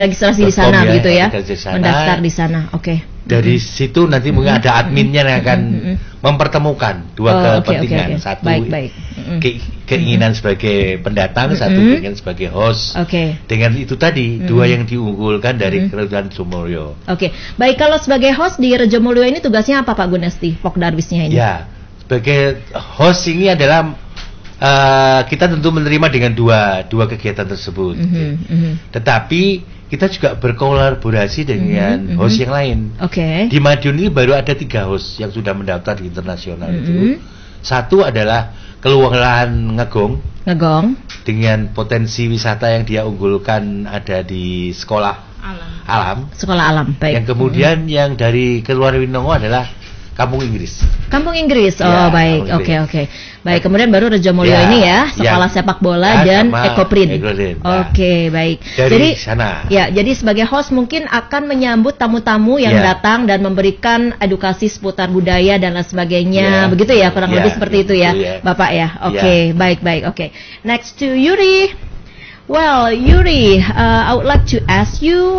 registrasi di sana ya, gitu ya, registrasi di sana. mendaftar di sana. Oke. Dari situ nanti mungkin ada adminnya yang akan mempertemukan dua kepentingan. Satu keinginan sebagai pendatang, satu keinginan sebagai host. Dengan itu tadi dua yang diunggulkan dari Rejomulyo. Baik, kalau sebagai host di Rejomulyo ini tugasnya apa Pak Gunesti, Pok Darwisnya ini? Ya, sebagai host ini adalah kita tentu menerima dengan dua kegiatan tersebut. Tetapi kita juga berkolaborasi dengan host yang lain. Di Madiun ini baru ada 3 host yang sudah mendaftar di internasional itu. Satu adalah Kelurahan Ngegong dengan potensi wisata yang dia unggulkan ada di sekolah alam. Sekolah alam, baik. Yang kemudian yang dari Kelurahan Winongo adalah Kampung Inggris. Kampung Inggris, baik, oke. Baik, kemudian baru Rejomulyo ini ya, sekolah sepak bola dan Ekoprint. Baik. Jadi sana. Ya, jadi sebagai host mungkin akan menyambut tamu-tamu yang datang dan memberikan edukasi seputar budaya dan lain sebagainya, begitu ya, kurang lebih seperti itu ya, Bapak ya. Baik. Next to Yuri. Well, Yuri, I would like to ask you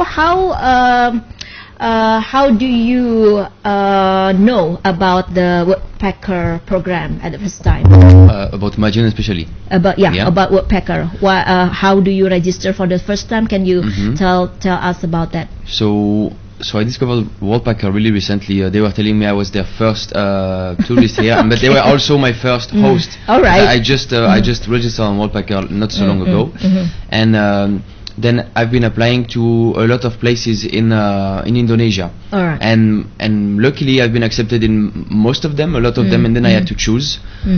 how do you know about the Woodpecker program at the first time? About Madiun especially. About Woodpecker. How do you register for the first time? Can you tell us about that? So I discovered Woodpecker really recently. They were telling me I was their first tourist here, but they were also my first host. All right. I just registered on Woodpecker not so long ago, and then I've been applying to a lot of places in Indonesia. All right. And luckily I've been accepted in most of them, a lot of them, and then I had to choose.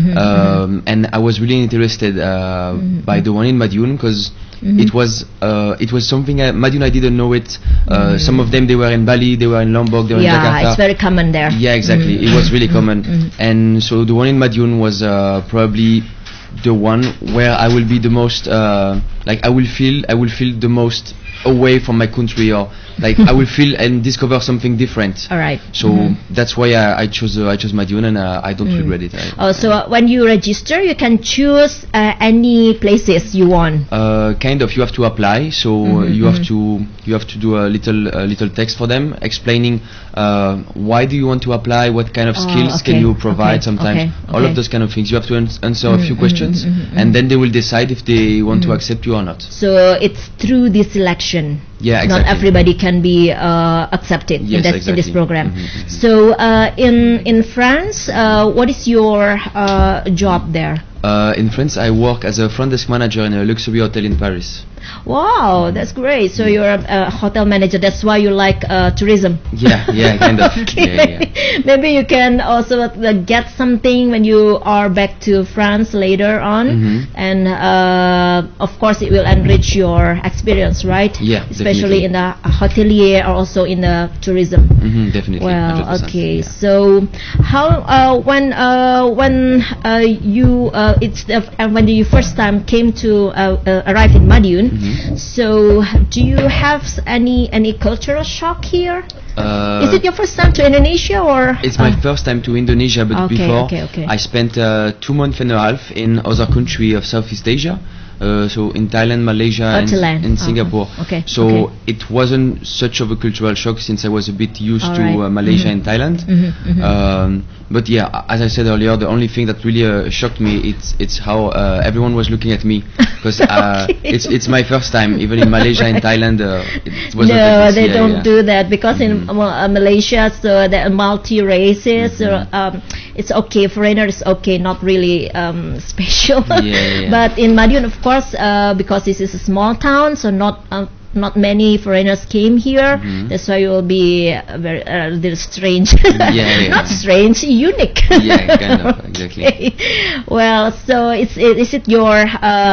And I was really interested by the one in Madiun because it was something Madiun, I didn't know it. Some of them, they were in Bali, they were in Lombok, they were in Jakarta. Yeah, it's very common there. Yeah, exactly. It was really common. And so the one in Madiun was probably the one where I will be the most I will feel the most away from my country, or like I will feel and discover something different. All right. So that's why I chose Madiun, and I don't regret it. So when you register, you can choose any places you want. Kind of. You have to apply. So you have to do a little text for them explaining why do you want to apply, what kind of skills can you provide. Sometimes all of those kind of things. You have to answer a few questions, and then they will decide if they want to accept you or not. So it's through the selection. Yeah, exactly. Not everybody can be accepted in this program. So in France, what is your job there? In France, I work as a front desk manager in a luxury hotel in Paris. Wow, that's great. So you're a hotel manager. That's why you like tourism. Yeah, kind of. Maybe you can also get something when you are back to France later on, and of course it will enrich your experience, right? Yeah, especially definitely. in the hotelier or also in the tourism. Definitely. Well, 100%, okay. yeah. So how when you when you first time came to arrive in Madiun. So, do you have any cultural shock here? Is it your first time to Indonesia, or? It's my first time to Indonesia, but before I spent 2 months and a half in other countries of Southeast Asia. So in Thailand, Malaysia, and Singapore. So it wasn't such of a cultural shock since I was a bit used to Malaysia and Thailand. But yeah, as I said earlier, the only thing that really shocked me it's how everyone was looking at me, because it's my first time. Even in Malaysia and Thailand, it was no, they don't do that, because in Malaysia, so there are multi races. It's okay, foreigner is okay, not really special. But in Madiun, of course, because this is a small town, so not many foreigners came here. That's why you will be very little strange. Not strange, unique. Yeah, kind of, exactly. Well, so is it your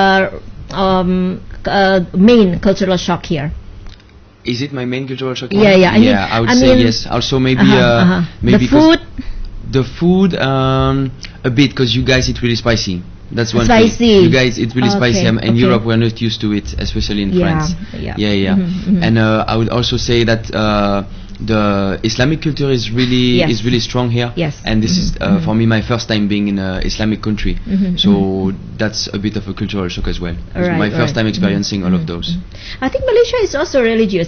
main cultural shock here? Is it my main cultural shock? Yeah, I would say yes. Also, maybe the food. The food, a bit, because you guys eat really spicy. That's one spicy thing. You guys, it's really spicy. In Europe, we're not used to it, especially in France. And I would also say that the Islamic culture is really strong here. And this is for me my first time being in an Islamic country. So that's a bit of a cultural shock as well. My first time experiencing all of those. I think Malaysia is also religious.